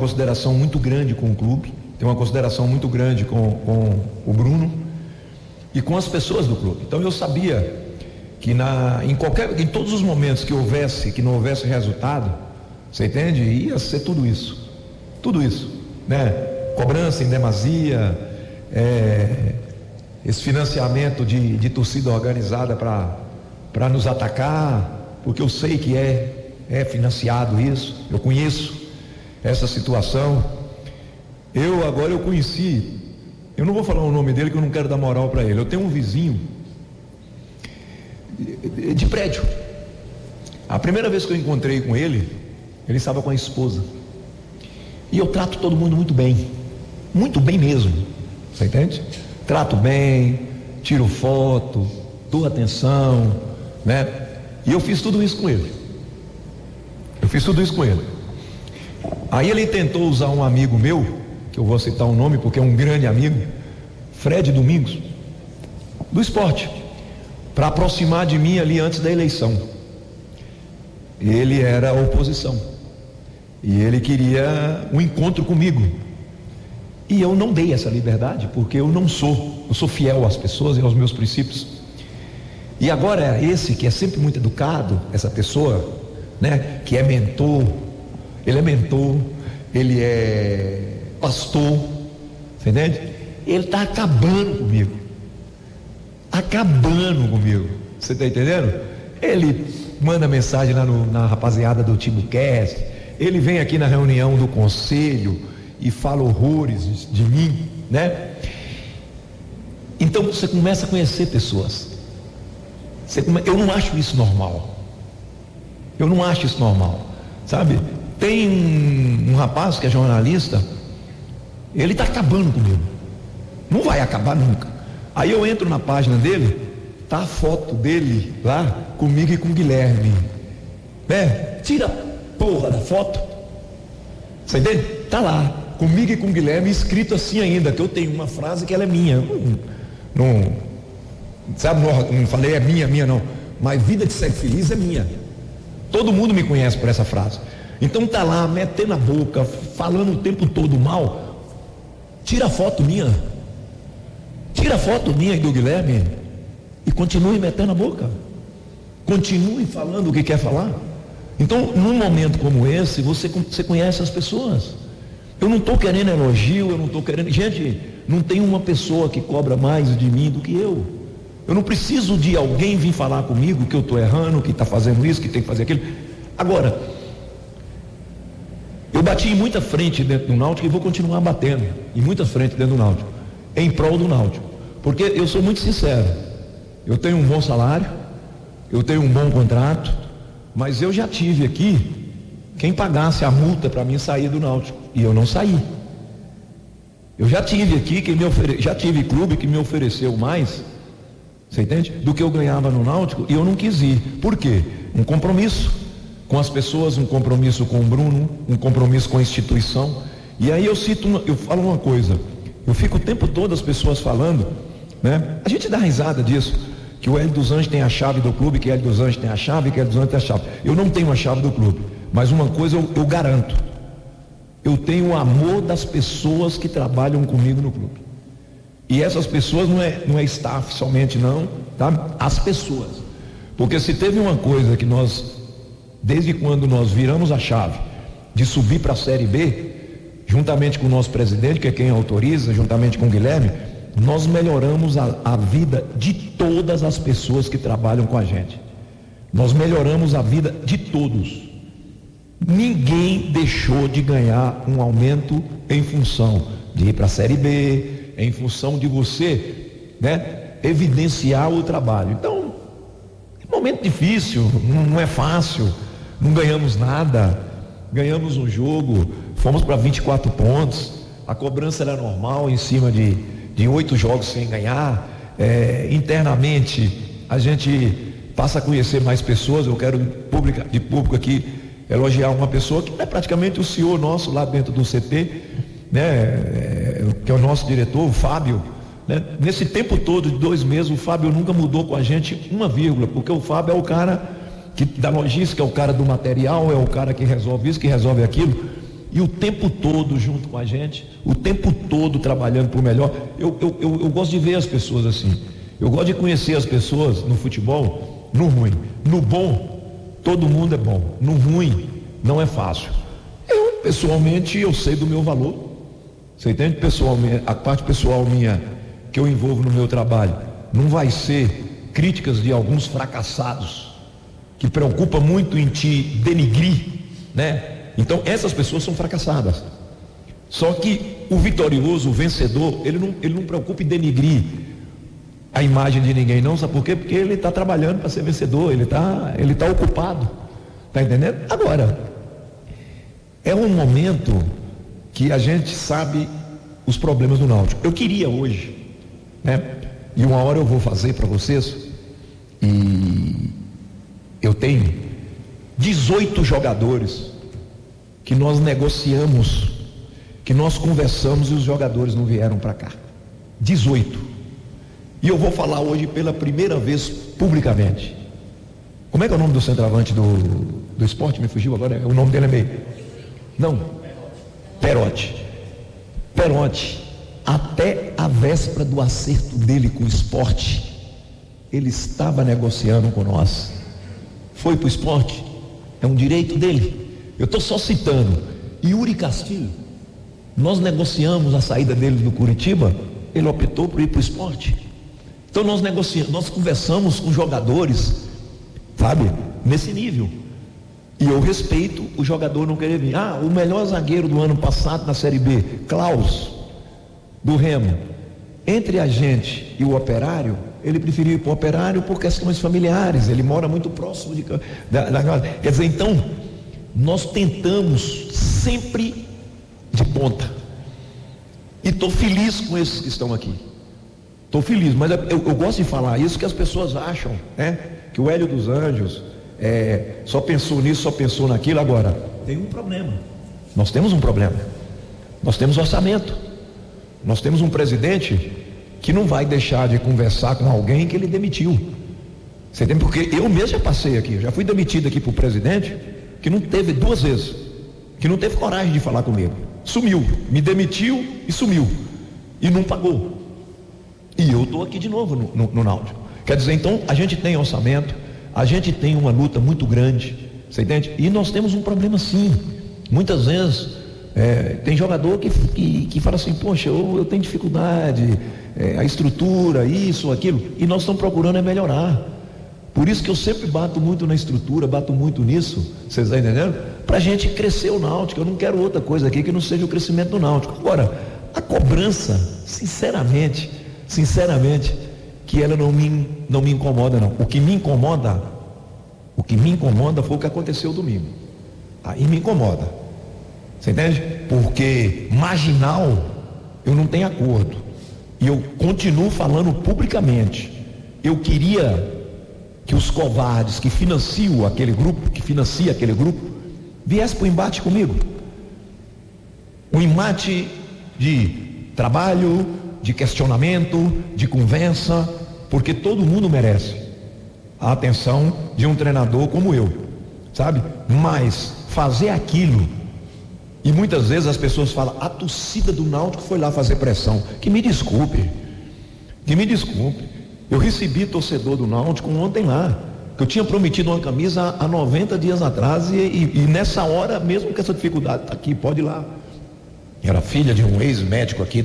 consideração muito grande com o clube, tenho uma consideração muito grande com o Bruno e com as pessoas do clube. Então eu sabia que em todos os momentos que não houvesse resultado, você entende? Ia ser tudo isso, né? Cobrança em demasia, esse financiamento de torcida organizada para nos atacar, porque eu sei que é financiado isso, eu conheço essa situação. Eu conheci, eu não vou falar o nome dele que eu não quero dar moral para ele. Eu tenho um vizinho de prédio. A primeira vez que eu encontrei com ele estava com a esposa. E eu trato todo mundo muito bem mesmo, você entende? Trato bem, tiro foto, dou atenção, né? E eu fiz tudo isso com ele. Aí ele tentou usar um amigo meu, que eu vou citar um nome porque é um grande amigo, Fred Domingos, do esporte, para aproximar de mim ali antes da eleição. Ele era a oposição e ele queria um encontro comigo, e eu não dei essa liberdade, porque eu sou fiel às pessoas e aos meus princípios. E agora esse que é sempre muito educado, essa pessoa, né, que é mentor, ele é pastor, você entende? Ele está acabando comigo, você está entendendo? Ele manda mensagem lá na rapaziada do TimoCast, ele vem aqui na reunião do conselho e fala horrores de mim, né? Então você começa a conhecer pessoas. Eu não acho isso normal, sabe? Tem um rapaz que é jornalista, ele está acabando comigo, não vai acabar nunca. Aí eu entro na página dele, tá a foto dele lá comigo e com o Guilherme, né? Tira a porra da foto, você entende? Tá lá comigo e com o Guilherme, escrito assim ainda, que eu tenho uma frase que ela é minha, não falei é minha não, mas vida de ser feliz é minha, todo mundo me conhece por essa frase. Então tá lá metendo a boca, falando o tempo todo mal. Tira a foto minha e do Guilherme e continue metendo a boca, continue falando o que quer falar. Então num momento como esse você conhece as pessoas. Eu não estou querendo elogio, gente, não tem uma pessoa que cobra mais de mim do que eu. Eu não preciso de alguém vir falar comigo que eu estou errando, que está fazendo isso, que tem que fazer aquilo. Agora, eu bati em muita frente dentro do Náutico e vou continuar batendo em muita frente dentro do Náutico, em prol do Náutico, porque eu sou muito sincero, eu tenho um bom salário, eu tenho um bom contrato, mas eu já tive aqui quem pagasse a multa para mim sair do Náutico, e eu não saí. Eu já tive aqui já tive clube que me ofereceu mais, você entende? Do que eu ganhava no Náutico, e eu não quis ir. Por quê? Um compromisso com as pessoas, um compromisso com o Bruno, um compromisso com a instituição. E aí eu falo uma coisa, eu fico o tempo todo as pessoas falando, né? A gente dá risada disso, que o Hélio dos Anjos tem a chave do clube, que o Hélio dos Anjos tem a chave, que o Hélio dos Anjos tem a chave. Eu não tenho a chave do clube, mas uma coisa eu garanto, eu tenho o amor das pessoas que trabalham comigo no clube. E essas pessoas não é staff somente não, tá? As pessoas. Porque se teve uma coisa que desde quando nós viramos a chave de subir para a Série B, juntamente com o nosso presidente, que é quem autoriza, juntamente com o Guilherme, nós melhoramos a vida de todas as pessoas que trabalham com a gente. Nós melhoramos a vida de todos. Ninguém deixou de ganhar um aumento em função de ir para a Série B, em função de você, né, evidenciar o trabalho. Então, é um momento difícil, não é fácil, não ganhamos nada, ganhamos um jogo, fomos para 24 pontos, a cobrança era normal em cima de 8 jogos sem ganhar. Internamente a gente passa a conhecer mais pessoas. Eu quero de público aqui elogiar uma pessoa que é praticamente o CEO nosso lá dentro do CT, né, que é o nosso diretor, o Fábio, né? Nesse tempo todo de 2 meses o Fábio nunca mudou com a gente uma vírgula, porque o Fábio é o cara da logística, é o cara do material, é o cara que resolve isso, que resolve aquilo, e o tempo todo junto com a gente, o tempo todo trabalhando por melhor. Eu gosto de ver as pessoas assim. Eu gosto de conhecer as pessoas no futebol, no ruim. No bom, todo mundo é bom. No ruim, não é fácil. Eu, pessoalmente, eu sei do meu valor. Você entende? Pessoalmente, a parte pessoal minha que eu envolvo no meu trabalho não vai ser críticas de alguns fracassados que preocupa muito em te denigrir, né? Então essas pessoas são fracassadas. Só que o vitorioso, o vencedor, ele não preocupa em denigrir a imagem de ninguém, não. Sabe por quê? Porque ele está trabalhando para ser vencedor, ele tá ocupado, tá entendendo? Agora, é um momento que a gente sabe os problemas do Náutico. Eu queria hoje, né? E uma hora eu vou fazer para vocês, e eu tenho 18 jogadores que nós negociamos, que nós conversamos e os jogadores não vieram para cá. 18. E eu vou falar hoje pela primeira vez publicamente. Como é que é o nome do centroavante do esporte? Me fugiu agora, o nome dele é meio... Não, Perotti. Até a véspera do acerto dele com o esporte, ele estava negociando com nós. Foi para o esporte, é um direito dele. Eu estou só citando. Yuri Castilho, nós negociamos a saída dele do Curitiba, ele optou por ir para o esporte. Então nós negociamos, nós conversamos com jogadores, sabe, nesse nível. E eu respeito o jogador não querer vir. O melhor zagueiro do ano passado na Série B, Klaus, do Remo. Entre a gente e o Operário, ele preferiu ir para o Operário por questões familiares. Ele mora muito próximo da casa. Quer dizer, então, nós tentamos sempre de ponta. E estou feliz com esses que estão aqui. Estou feliz, mas eu gosto de falar isso, que as pessoas acham, né? Que o Hélio dos Anjos só pensou nisso, só pensou naquilo. Agora, tem um problema. Nós temos um problema. Nós temos orçamento. Nós temos um presidente que não vai deixar de conversar com alguém que ele demitiu. Você tem, porque eu mesmo já passei aqui, já fui demitido aqui por presidente, que não teve 2 vezes, que não teve coragem de falar comigo. Sumiu, me demitiu e sumiu. E não pagou. E eu estou aqui de novo no Náutico. Quer dizer, então, a gente tem orçamento, a gente tem uma luta muito grande, você entende? E nós temos um problema sim. Muitas vezes tem jogador que fala assim, poxa, eu tenho dificuldade, a estrutura, isso, aquilo, e nós estamos procurando melhorar. Por isso que eu sempre bato muito na estrutura, bato muito nisso, vocês estão entendendo? Para a gente crescer o Náutico. Eu não quero outra coisa aqui que não seja o crescimento do Náutico. Agora, a cobrança, sinceramente, que ela não me incomoda não. O que me incomoda foi o que aconteceu domingo. Aí me incomoda. Você entende? Porque marginal eu não tenho acordo. E eu continuo falando publicamente. Eu queria que os covardes que financia aquele grupo, viessem para o embate comigo. Um embate de trabalho, de questionamento, de conversa, porque todo mundo merece a atenção de um treinador como eu, sabe? Mas fazer aquilo, e muitas vezes as pessoas falam, a torcida do Náutico foi lá fazer pressão. Que me desculpe. Eu recebi torcedor do Náutico ontem lá, que eu tinha prometido uma camisa há 90 dias atrás, e nessa hora, mesmo com essa dificuldade, tá aqui, pode ir lá. Era filha de um ex-médico aqui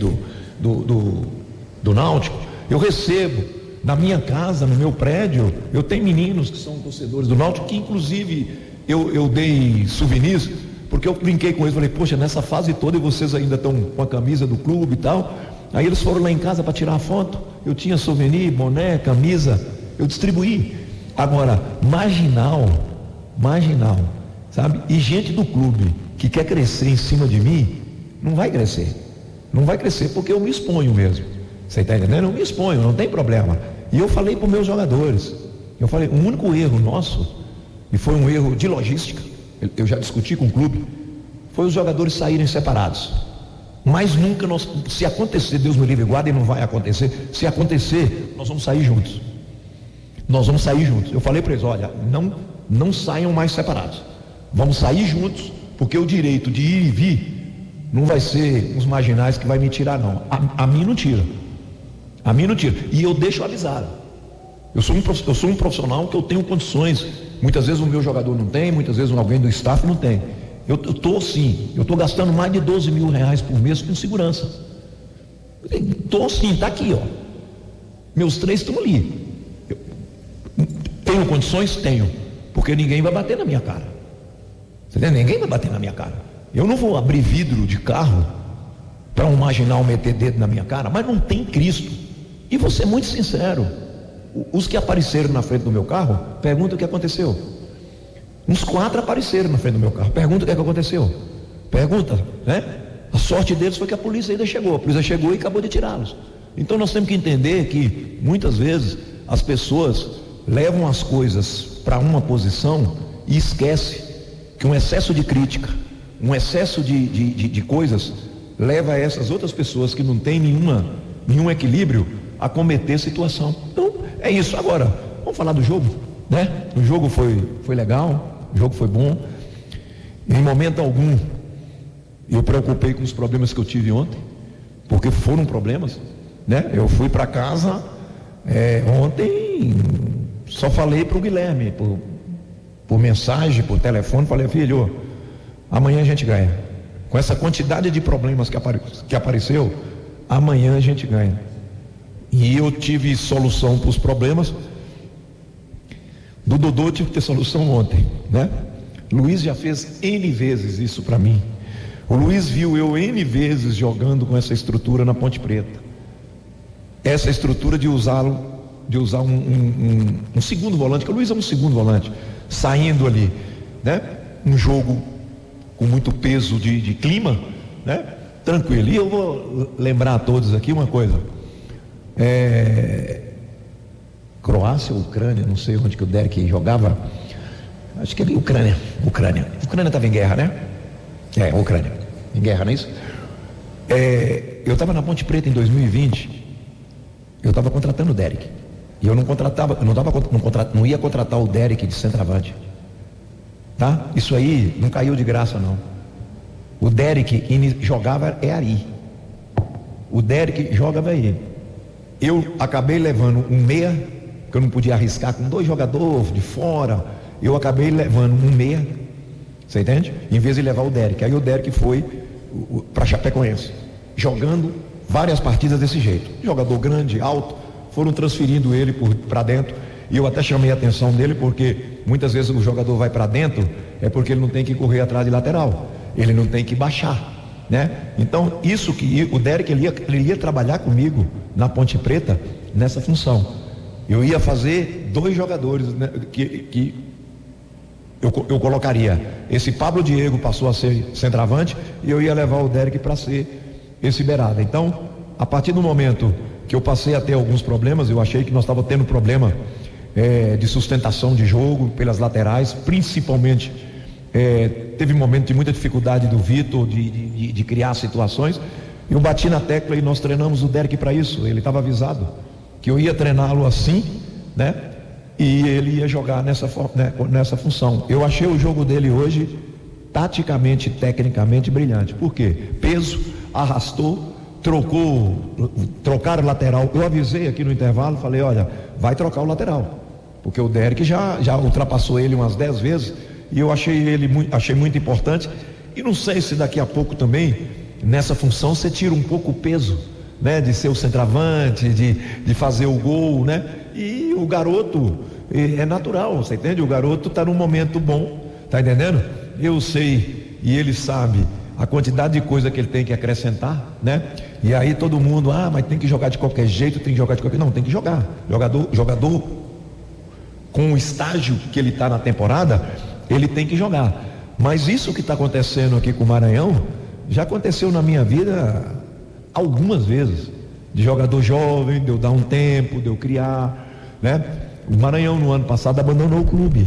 do Náutico. Eu recebo na minha casa, no meu prédio, eu tenho meninos que são torcedores do Náutico, que inclusive eu dei souvenirs, porque eu brinquei com eles, falei, poxa, nessa fase toda e vocês ainda estão com a camisa do clube e tal. Aí eles foram lá em casa para tirar a foto, eu tinha souvenir, boné, camisa, eu distribuí. Agora, marginal, sabe? E gente do clube que quer crescer em cima de mim, não vai crescer porque eu me exponho mesmo. Você está entendendo? Eu me exponho, não tem problema. E eu falei para os meus jogadores, o único erro nosso, e foi um erro de logística, eu já discuti com o clube, foi os jogadores saírem separados. Mas nunca se acontecer, Deus me livre e guarde, e não vai acontecer, se acontecer, nós vamos sair juntos. Eu falei para eles, olha, não saiam mais separados, vamos sair juntos, porque o direito de ir e vir não vai ser os marginais que vai me tirar, não. A mim não tira. A mim não tira. E eu deixo avisado. Eu sou um profissional que eu tenho condições. Muitas vezes o meu jogador não tem, muitas vezes alguém do staff não tem. Eu estou gastando mais de 12 mil reais por mês com segurança. Estou sim, está aqui, ó. Meus 3 estão ali. Tenho condições? Tenho. Porque ninguém vai bater na minha cara. Entendeu? Ninguém vai bater na minha cara. Eu não vou abrir vidro de carro para um marginal meter dedo na minha cara, mas não tem Cristo. E vou ser muito sincero. Os que apareceram na frente do meu carro, pergunta o que aconteceu. Uns 4 apareceram na frente do meu carro. Pergunta o que aconteceu. Pergunta, né? A sorte deles foi que a polícia ainda chegou. A polícia chegou e acabou de tirá-los. Então nós temos que entender que muitas vezes as pessoas levam as coisas para uma posição e esquece que um excesso de crítica, um excesso de coisas leva essas outras pessoas que não têm nenhum equilíbrio a cometer situação. Então é isso. Agora vamos falar do jogo, né? O jogo foi legal, o jogo foi bom. Em momento algum eu preocupei com os problemas que eu tive ontem, porque foram problemas, né? Eu fui para casa ontem, só falei para o Guilherme por mensagem, por telefone, falei: filho, amanhã a gente ganha. Com essa quantidade de problemas que apareceu, amanhã a gente ganha. E eu tive solução para os problemas. Do Dodô eu tive que ter solução ontem, né? Luiz já fez N vezes isso para mim. O Luiz viu eu N vezes jogando com essa estrutura na Ponte Preta. Essa estrutura de usar um segundo volante, que o Luiz é um segundo volante, saindo ali, né? Um jogo com muito peso de clima, né? Tranquilo. E eu vou lembrar a todos aqui uma coisa. Croácia ou Ucrânia, não sei onde que o Derek jogava. Acho que é Ucrânia. Ucrânia estava em guerra, né? Ucrânia, em guerra, não é isso? Eu estava na Ponte Preta em 2020. Eu estava contratando o Derek. E eu não ia contratar o Derek de centroavante. Tá? Isso aí não caiu de graça, não. O Derek jogava Ari. O Derek jogava aí. Eu acabei levando um meia, que eu não podia arriscar com 2 jogadores de fora. Eu acabei levando um meia, você entende? Em vez de levar o Derek. Aí o Derek foi para Chapecoense, jogando várias partidas desse jeito. Jogador grande, alto, foram transferindo ele para dentro. E eu até chamei a atenção dele, porque muitas vezes o jogador vai para dentro, é porque ele não tem que correr atrás de lateral, ele não tem que baixar, né? Então isso que o Derek ele ia trabalhar comigo na Ponte Preta nessa função. Eu ia fazer 2 jogadores, né, que eu colocaria. Esse Pablo Diego passou a ser centroavante e eu ia levar o Derek para ser esse beirada. Então, a partir do momento que eu passei a ter alguns problemas, eu achei que nós estávamos tendo problema de sustentação de jogo pelas laterais, principalmente teve um momento de muita dificuldade do Vitor de criar situações. Eu bati na tecla e nós treinamos o Derek para isso. Ele estava avisado que eu ia treiná-lo assim, né? E ele ia jogar nessa função. Eu achei o jogo dele hoje taticamente, tecnicamente brilhante. Por quê? Peso, arrastou, trocaram o lateral. Eu avisei aqui no intervalo, falei: olha, vai trocar o lateral, porque o Derek já ultrapassou ele umas 10 vezes, e eu achei muito importante. E não sei se daqui a pouco também, nessa função, você tira um pouco o peso, né, de ser o centroavante, de fazer o gol, né? E o garoto é natural, você entende? O garoto está num momento bom, tá entendendo? Eu sei e ele sabe a quantidade de coisa que ele tem que acrescentar, né? E aí todo mundo, mas tem que jogar de qualquer jeito, tem que jogar de qualquer... Não, tem que jogar. Jogador com o estágio que ele está na temporada, ele tem que jogar. Mas isso que está acontecendo aqui com o Maranhão já aconteceu na minha vida algumas vezes, de jogador jovem, de eu dar um tempo, de eu criar, né? O Maranhão no ano passado abandonou o clube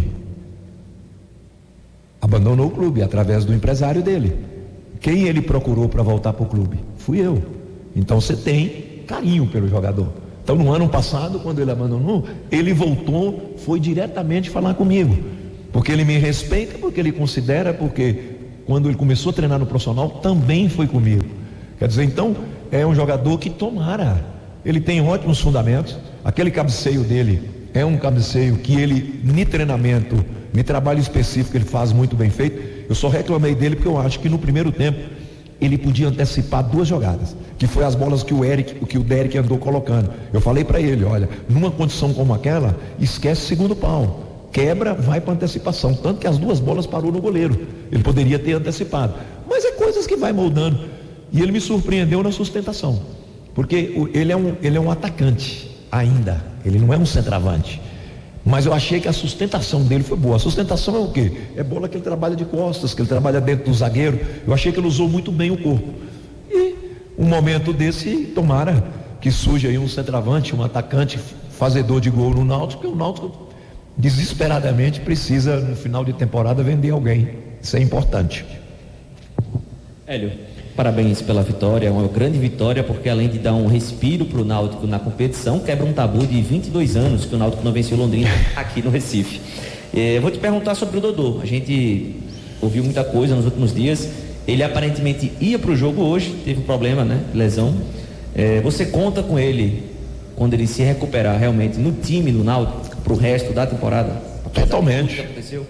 através do empresário dele. Quem ele procurou para voltar para o clube? Fui eu. Então você tem carinho pelo jogador. Então no ano passado, quando ele abandonou, ele voltou, foi diretamente falar comigo, porque ele me respeita, porque ele considera, porque quando ele começou a treinar no profissional, também foi comigo. Quer dizer, então, é um jogador que tomara, ele tem ótimos fundamentos, aquele cabeceio dele é um cabeceio que ele, em treinamento, em trabalho específico, ele faz muito bem feito. Eu só reclamei dele porque eu acho que no primeiro tempo ele podia antecipar 2 jogadas, que foi as bolas que o Derek andou colocando. Eu falei para ele, olha, numa condição como aquela, esquece segundo pau, quebra, vai para antecipação, tanto que as 2 bolas parou no goleiro. Ele poderia ter antecipado, mas é coisas que vai moldando. E ele me surpreendeu na sustentação, porque ele é um atacante ainda, ele não é um centroavante, mas eu achei que a sustentação dele foi boa. A sustentação é o quê? É bola que ele trabalha de costas, que ele trabalha dentro do zagueiro. Eu achei que ele usou muito bem o corpo. E um momento desse, tomara que surja aí um centroavante, um atacante fazedor de gol no Náutico, porque o Náutico desesperadamente precisa, no final de temporada, vender alguém. Isso é importante. Hélio, parabéns pela vitória, é uma grande vitória, porque além de dar um respiro para o Náutico na competição, quebra um tabu de 22 anos que o Náutico não venceu Londrina aqui no Recife. Vou te perguntar sobre o Dodô. A gente ouviu muita coisa nos últimos dias. Ele aparentemente ia para o jogo hoje, teve um problema, né? Lesão. Você conta com ele quando ele se recuperar realmente no time do Náutico para o resto da temporada? Totalmente.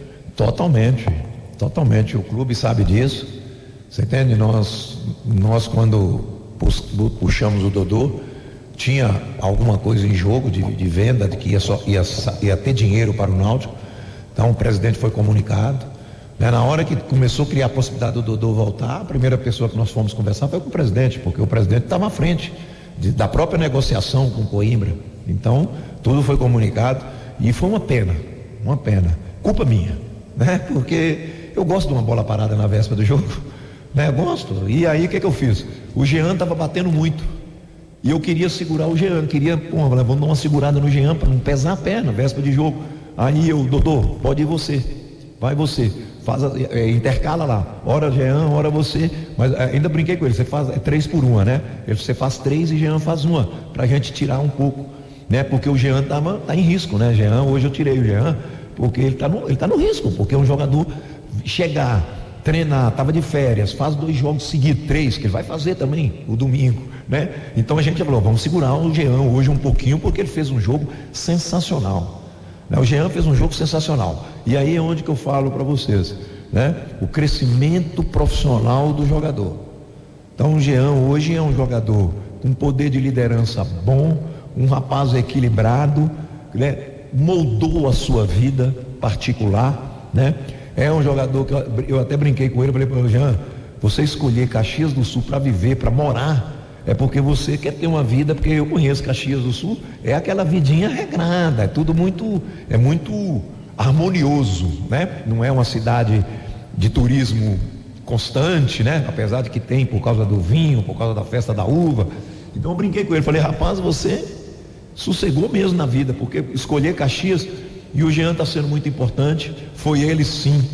Totalmente. O clube sabe disso. Você entende? Nós quando puxamos o Dodô, tinha alguma coisa em jogo de venda, de que ia ter dinheiro para o Náutico. Então o presidente foi comunicado, né? Na hora que começou a criar a possibilidade do Dodô voltar, a primeira pessoa que nós fomos conversar foi com o presidente, porque o presidente estava à frente da própria negociação com Coimbra. Então tudo foi comunicado e foi uma pena, culpa minha, né? Porque eu gosto de uma bola parada na véspera do jogo, né? Gosto. E aí o que eu fiz? O Jean estava batendo muito e eu queria segurar o Jean, vamos dar uma segurada no Jean para não pesar a perna, véspera de jogo. Aí Dodô, pode ir você, vai você, intercala lá, hora Jean, hora você, mas ainda brinquei com ele, você faz 3 por 1, né? Você faz 3 e Jean faz 1, pra gente tirar um pouco, né? Porque o Jean tá em risco, né? Jean, hoje eu tirei o Jean, porque ele tá no risco, porque é um jogador chegar, treinar, estava de férias, faz 2 jogos seguidos, 3, que ele vai fazer também o domingo, né? Então a gente falou, vamos segurar o Jean hoje um pouquinho, porque ele fez um jogo sensacional, né? O Jean fez um jogo sensacional, e aí é onde que eu falo para vocês, né? O crescimento profissional do jogador. Então o Jean hoje é um jogador com poder de liderança bom, um rapaz equilibrado, né? Moldou a sua vida particular, né? É um jogador que eu até brinquei com ele, falei para o Jean, você escolher Caxias do Sul para viver, para morar, é porque você quer ter uma vida, porque eu conheço Caxias do Sul, é aquela vidinha regrada, é tudo muito harmonioso, né? Não é uma cidade de turismo constante, né? Apesar de que tem por causa do vinho, por causa da festa da uva. Então eu brinquei com ele, falei, rapaz, você sossegou mesmo na vida, porque escolher Caxias. E o Jean está sendo muito importante. Foi ele sim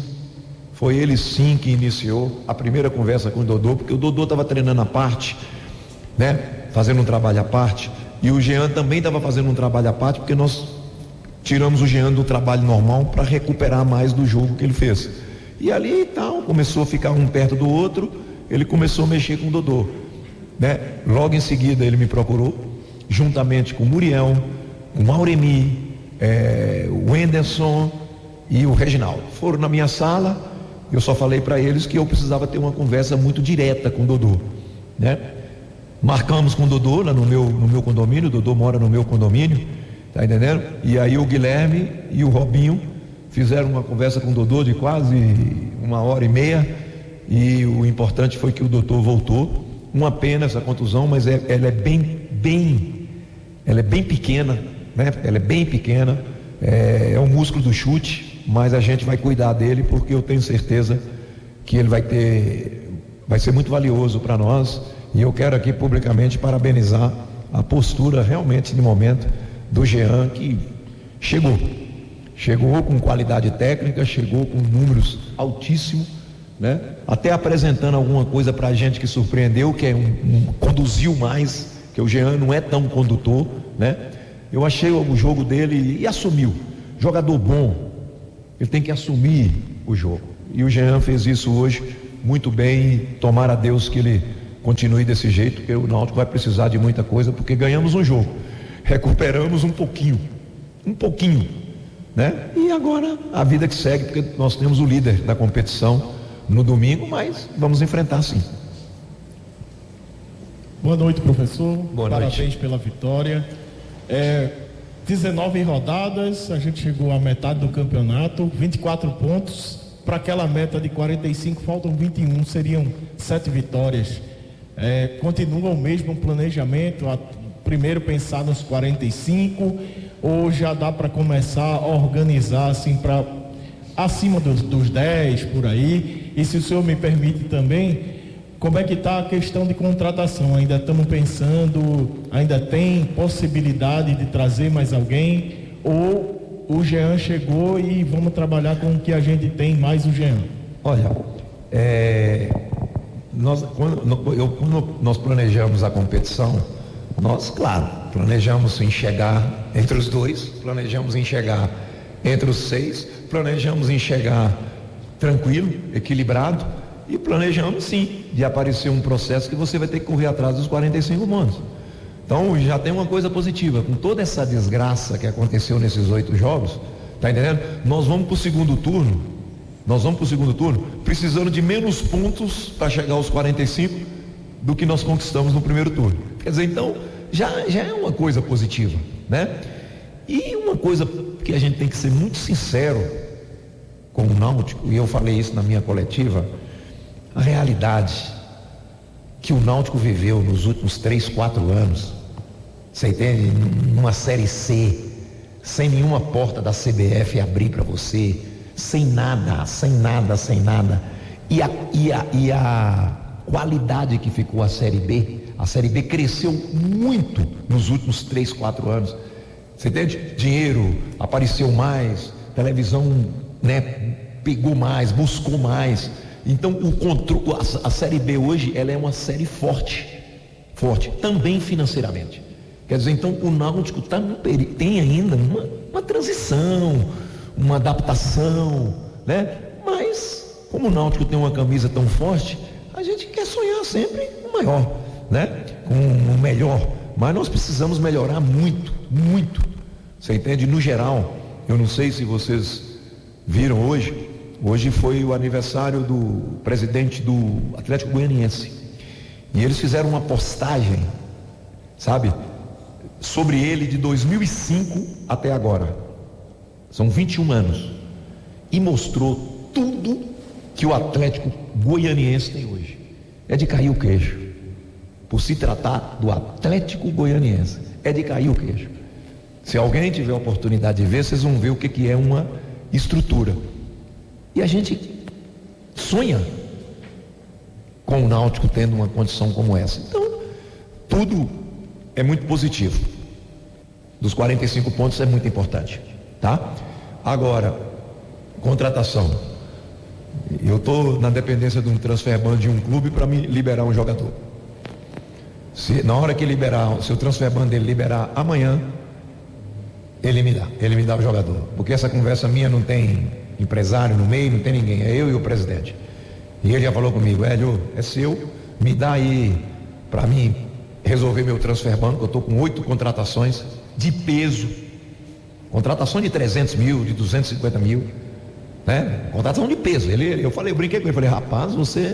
que iniciou a primeira conversa com o Dodô, porque o Dodô estava treinando à parte, né? Fazendo um trabalho à parte, e o Jean também estava fazendo um trabalho à parte, porque nós tiramos o Jean do trabalho normal para recuperar mais do jogo que ele fez. E ali tal, começou a ficar um perto do outro, ele começou a mexer com o Dodô, né? Logo em seguida ele me procurou, juntamente com o Muriel, o Mauremi, o Wenderson e o Reginaldo. Foram na minha sala, eu só falei para eles que eu precisava ter uma conversa muito direta com o Dodô, né? Marcamos com o Dodô lá no meu condomínio, o Dodô mora no meu condomínio, tá entendendo? E aí o Guilherme e o Robinho fizeram uma conversa com o Dodô de quase 1h30, e o importante foi que o doutor voltou. Uma pena essa contusão, mas ela é bem pequena, né? Ela é bem pequena, é um músculo do chute, mas a gente vai cuidar dele, porque eu tenho certeza que ele vai ser muito valioso para nós, e eu quero aqui publicamente parabenizar a postura realmente de momento do Jean, que chegou com qualidade técnica, chegou com números altíssimos, né? Até apresentando alguma coisa para a gente que surpreendeu, que é conduziu mais, que o Jean não é tão condutor, né? Eu achei o jogo dele e assumiu. Jogador bom, ele tem que assumir o jogo. E o Jean fez isso hoje muito bem, e tomara a Deus que ele continue desse jeito, porque o Náutico vai precisar de muita coisa, porque ganhamos um jogo, recuperamos um pouquinho, né? E agora a vida que segue, porque nós temos o líder da competição no domingo, mas vamos enfrentar sim. Boa noite, professor. Boa noite. Parabéns pela vitória. 19 rodadas, a gente chegou à metade do campeonato, 24 pontos. Para aquela meta de 45, faltam 21, seriam 7 vitórias. Continua o mesmo planejamento? Primeiro pensar nos 45, ou já dá para começar a organizar assim para acima dos 10 por aí? E se o senhor me permite também, como é que está a questão de contratação? Ainda estamos pensando, ainda tem possibilidade de trazer mais alguém? Ou o Jean chegou e vamos trabalhar com o que a gente tem, mais o Jean? Olha, quando nós planejamos a competição, nós, claro, planejamos em chegar entre os 2, planejamos em chegar entre os 6, planejamos em chegar tranquilo, equilibrado, e planejamos sim de aparecer um processo que você vai ter que correr atrás dos 45 pontos. Então já tem uma coisa positiva, com toda essa desgraça que aconteceu nesses 8 jogos, tá entendendo? Nós vamos para o segundo turno precisando de menos pontos para chegar aos 45 do que nós conquistamos no primeiro turno. Quer dizer, então já é uma coisa positiva, né? E uma coisa que a gente tem que ser muito sincero com o Náutico, e eu falei isso na minha coletiva, a realidade que o Náutico viveu nos últimos 3, 4 anos, você entende? Numa Série C, sem nenhuma porta da CBF abrir para você, sem nada, e a qualidade que ficou a Série B cresceu muito nos últimos 3, 4 anos, você entende? Dinheiro apareceu mais, televisão, né, pegou mais, buscou mais. Então a Série B hoje ela é uma série forte, também financeiramente. Quer dizer, então o Náutico tem ainda uma transição, uma adaptação, né? Mas como o Náutico tem uma camisa tão forte, a gente quer sonhar sempre com o maior, né? Com o melhor. Mas nós precisamos melhorar muito. Você entende? No geral, eu não sei se vocês viram hoje foi o aniversário do presidente do Atlético Goianiense. E eles fizeram uma postagem, sabe, sobre ele de 2005 até agora. São 21 anos. E mostrou tudo que o Atlético Goianiense tem hoje. É de cair o queixo. Por se tratar do Atlético Goianiense, é de cair o queixo. Se alguém tiver a oportunidade de ver, vocês vão ver o que é uma estrutura. E a gente sonha com o Náutico tendo uma condição como essa. Então, tudo é muito positivo. Dos 45 pontos é muito importante, tá? Agora, contratação. Eu estou na dependência de um transfer ban de um clube para me liberar um jogador. Na hora que liberar, se o transfer ban dele liberar amanhã, ele me dá o jogador. Porque essa conversa minha não tem empresário no meio, não tem ninguém, é eu e o presidente. E ele já falou comigo: Hélio, é seu, me dá aí para mim resolver meu transfer ban, que eu estou com 8 contratações de peso, contratação de 300 mil, de 250 mil, né? Contratação de peso. Eu brinquei com ele, falei: rapaz, você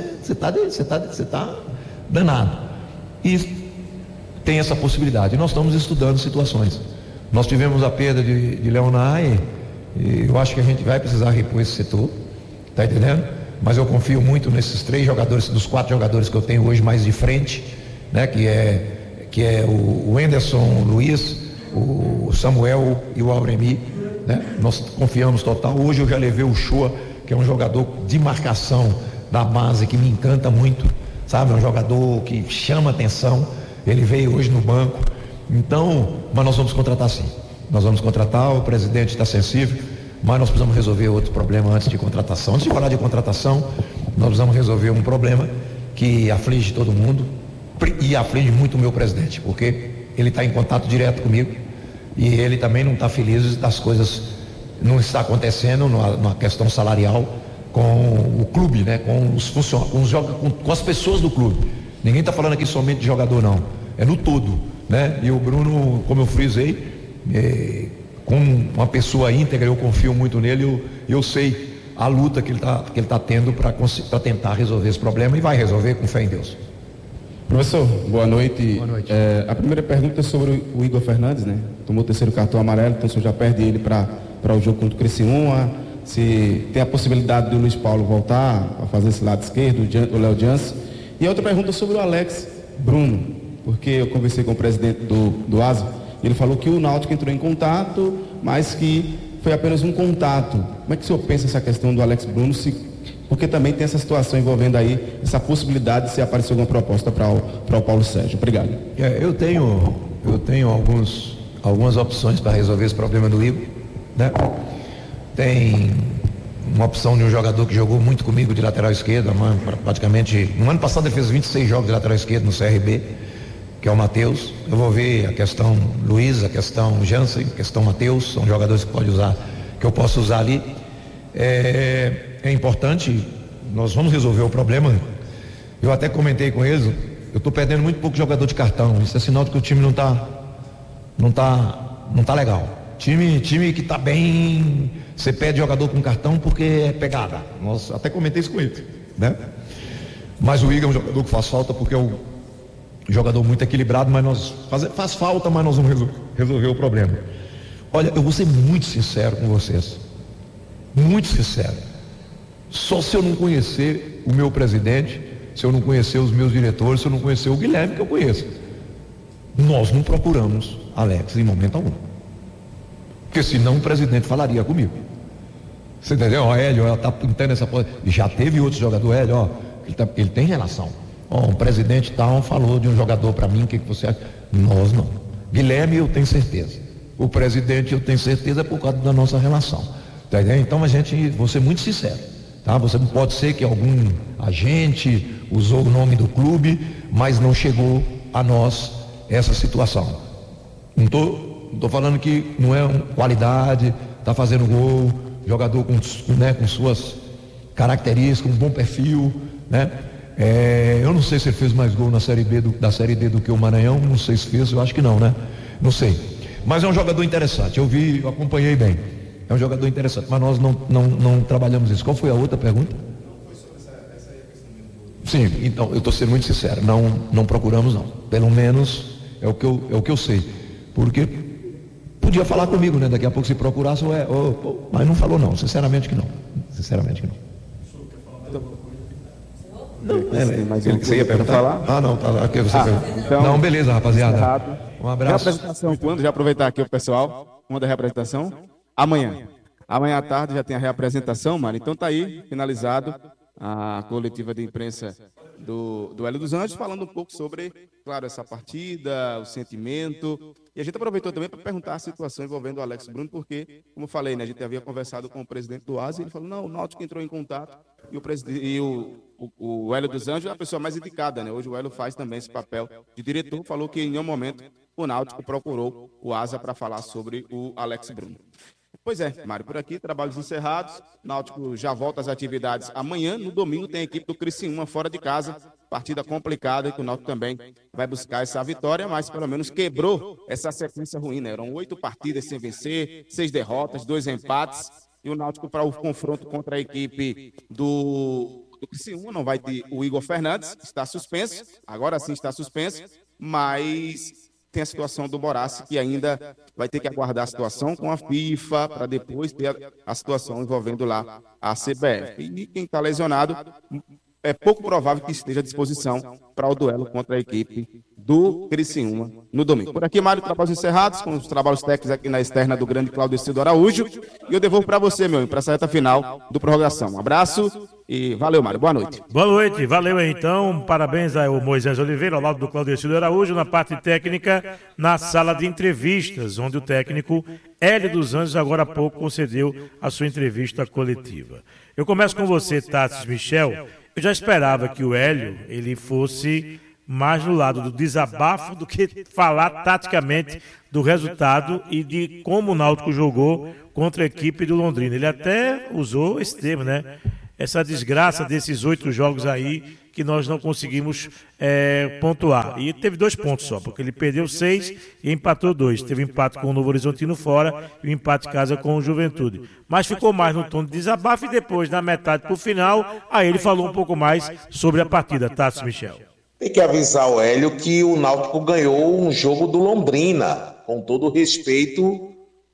tá danado. E tem essa possibilidade. Nós estamos estudando situações. Nós tivemos a perda de Leonardo, e eu acho que a gente vai precisar repor esse setor, tá entendendo? Mas eu confio muito nesses 3 jogadores, dos 4 jogadores que eu tenho hoje mais de frente, né? Que é o Anderson, o Luiz, o Samuel e o Auremi, né? Nós confiamos total. Hoje eu já levei o Shoa, que é um jogador de marcação da base que me encanta muito, sabe? É um jogador que chama atenção. Ele veio hoje no banco. Então, mas nós vamos contratar sim. Nós vamos contratar, o presidente está sensível, mas nós precisamos resolver outro problema antes de contratação. Antes de falar de contratação, nós precisamos resolver um problema que aflige todo mundo e aflige muito o meu presidente, porque ele está em contato direto comigo e ele também não está feliz das coisas não está acontecendo na questão salarial com o clube, né? Com os funcionários, com as pessoas do clube. Ninguém está falando aqui somente de jogador, não. É no todo, né? E o Bruno, como eu frisei, com uma pessoa íntegra, eu confio muito nele, eu sei a luta que ele tá tendo para tentar resolver esse problema, e vai resolver, com fé em Deus. Professor, boa noite. Boa noite. A primeira pergunta é sobre o Igor Fernandes, né? Tomou o terceiro cartão amarelo, então o senhor já perde ele para o jogo contra o Criciúma. Se tem a possibilidade do Luiz Paulo voltar a fazer esse lado esquerdo, o Léo Jansen. E a outra pergunta é sobre o Alex Bruno, porque eu conversei com o presidente do ASA, e ele falou que o Náutico entrou em contato, mas que foi apenas um contato. Como é que o senhor pensa essa questão do Alex Bruno, porque também tem essa situação envolvendo aí essa possibilidade de se aparecer alguma proposta para o Paulo Sérgio? Obrigado. Eu tenho algumas opções para resolver esse problema do Igor, né? Tem uma opção de um jogador que jogou muito comigo de lateral esquerda, praticamente, no ano passado ele fez 26 jogos de lateral esquerdo no CRB, que é o Matheus. Eu vou ver a questão Luiz, a questão Jansen, a questão Matheus, são jogadores que eu posso usar ali. É importante, nós vamos resolver o problema. Eu até comentei com eles, eu estou perdendo muito pouco jogador de cartão, isso é sinal de que o time não tá legal. Time que está bem, você pede jogador com cartão porque é pegada. Nós até comentei isso com ele, né? Mas o Igor é um jogador que faz falta porque é um jogador muito equilibrado, mas faz falta, mas nós vamos resolver o problema. Olha, eu vou ser muito sincero com vocês, muito sincero. Só se eu não conhecer o meu presidente, se eu não conhecer os meus diretores, se eu não conhecer o Guilherme, que eu conheço, nós não procuramos Alex em momento algum, porque senão o presidente falaria comigo. Você entendeu? Hélio, tá pintando essa coisa. Já teve outro jogador, Hélio, ele tem relação. Um presidente tal falou de um jogador para mim, o que você acha? Nós não. Guilherme, eu tenho certeza. O presidente, eu tenho certeza, por causa da nossa relação. Tá entendendo? Então vou ser muito sincero, tá? Você não pode ser que algum agente usou o nome do clube, mas não chegou a nós essa situação. Não tô falando que não é qualidade, tá fazendo gol, jogador com suas características, um bom perfil, né? Eu não sei se ele fez mais gol na Série B da Série D do que o Maranhão, não sei se fez, eu acho que não, né? Não sei. Mas é um jogador interessante, eu acompanhei bem. É um jogador interessante, mas nós não trabalhamos isso. Qual foi a outra pergunta? Não foi sobre essa questão. Sim, então, eu estou sendo muito sincero, não procuramos não. Pelo menos é o que eu sei. Porque podia falar comigo, né? Daqui a pouco se procurasse, mas não falou não, sinceramente que não. Você ia perguntar? Falar? Ah, não, tá aqui você então, não, beleza, rapaziada. Errado. Um abraço. Reapresentação quando? Já aproveitar aqui o pessoal. Quando a reapresentação? Amanhã. Amanhã à tarde já tem a reapresentação, mano. Então tá aí, finalizado a coletiva de imprensa do Hélio dos Anjos, falando um pouco sobre, claro, essa partida, o sentimento. E a gente aproveitou também para perguntar a situação envolvendo o Alex Bruno, porque, como eu falei, né, a gente havia conversado com o presidente do ASA e ele falou, não, o Náutico entrou em contato e o Hélio dos Anjos é a pessoa mais indicada, né? Hoje o Hélio faz também esse papel de diretor, falou que em nenhum momento o Náutico procurou o ASA para falar sobre o Alex Bruno. Pois é, Mário, por aqui, trabalhos encerrados. Náutico já volta às atividades amanhã. No domingo tem a equipe do Criciúma fora de casa. Partida complicada, que o Náutico também vai buscar essa vitória, mas pelo menos quebrou essa sequência ruim, né? Eram 8 partidas sem vencer, 6 derrotas, 2 empates. E o Náutico, para o confronto contra a equipe do Criciúma, não vai ter o Igor Fernandes, está suspenso. Agora sim está suspenso, mas tem a situação do Borassi, que ainda vai ter que aguardar a situação com a FIFA para depois ter a situação envolvendo lá a CBF. E quem está lesionado, é pouco provável que esteja à disposição para o duelo contra a equipe do Criciúma no domingo. Por aqui, Mário, trabalhos encerrados, com os trabalhos técnicos aqui na externa do grande Claudecildo Araújo. E eu devolvo para você, meu amigo, para essa reta final do Prorrogação. Um abraço e valeu, Mário. Boa noite. Boa noite, valeu então. Parabéns ao Moisés Oliveira, ao lado do Claudecildo Araújo, na parte técnica, na sala de entrevistas, onde o técnico Hélio dos Anjos, agora há pouco, concedeu a sua entrevista coletiva. Eu começo com você, Tássio Michel. Eu já esperava que o Hélio ele fosse mais no lado do desabafo do que falar taticamente do resultado e de como o Náutico jogou contra a equipe do Londrina. Ele até usou esse termo, né? essa desgraça desses 8 jogos aí que nós não conseguimos pontuar. E teve 2 pontos só, porque ele perdeu 6 e empatou 2. Teve empate com o Novo Horizontino fora e o empate em casa com o Juventude. Mas ficou mais no tom de desabafo e depois, na metade para o final, aí ele falou um pouco mais sobre a partida. Tássio Michel. Tem que avisar o Hélio que o Náutico ganhou um jogo do Londrina, com todo respeito,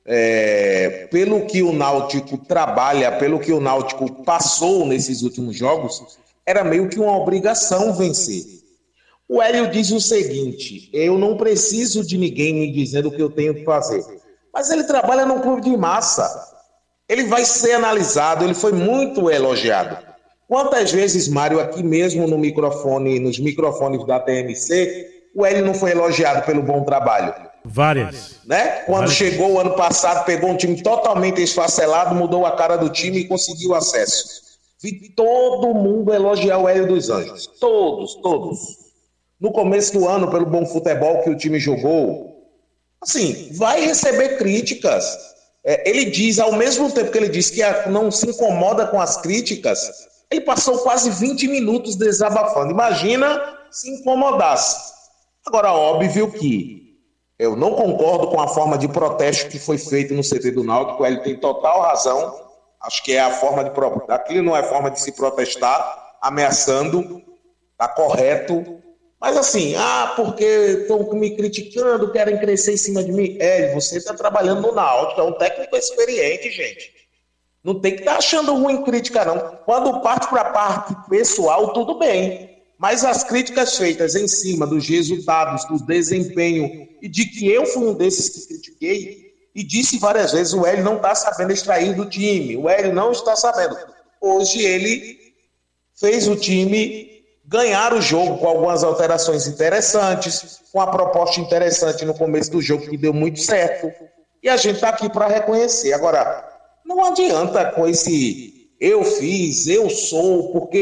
pelo que o Náutico trabalha, pelo que o Náutico passou nesses últimos jogos, era meio que uma obrigação vencer. O Hélio diz o seguinte: eu não preciso de ninguém me dizendo o que eu tenho que fazer. Mas ele trabalha num clube de massa. Ele vai ser analisado, ele foi muito elogiado. Quantas vezes, Mário, aqui mesmo no microfone, nos microfones da TMC, o Hélio não foi elogiado pelo bom trabalho? Várias. Né? Quando chegou o ano passado, pegou um time totalmente esfacelado, mudou a cara do time e conseguiu acesso. Vi todo mundo elogiar o Hélio dos Anjos. Todos. No começo do ano, pelo bom futebol que o time jogou, assim, vai receber críticas. Ele diz, ao mesmo tempo que ele diz que não se incomoda com as críticas, ele passou quase 20 minutos desabafando. Imagina se incomodasse. Agora, óbvio que eu não concordo com a forma de protesto que foi feita no CT do Náutico. Ele tem total razão. Acho que é a forma de... Aquilo não é forma de se protestar, ameaçando, tá correto. Mas assim, porque estão me criticando, querem crescer em cima de mim. Você está trabalhando no Náutico, é um técnico experiente, gente. Não tem que estar achando ruim crítica, não. Quando parte para a parte pessoal, tudo bem. Mas as críticas feitas em cima dos resultados, do desempenho, e de que eu fui um desses que critiquei, e disse várias vezes, o Hélio não está sabendo extrair do time. O Hélio não está sabendo. Hoje ele fez o time ganhar o jogo com algumas alterações interessantes, com a proposta interessante no começo do jogo, que deu muito certo. E a gente está aqui para reconhecer. Agora, não adianta com esse eu fiz, eu sou, porque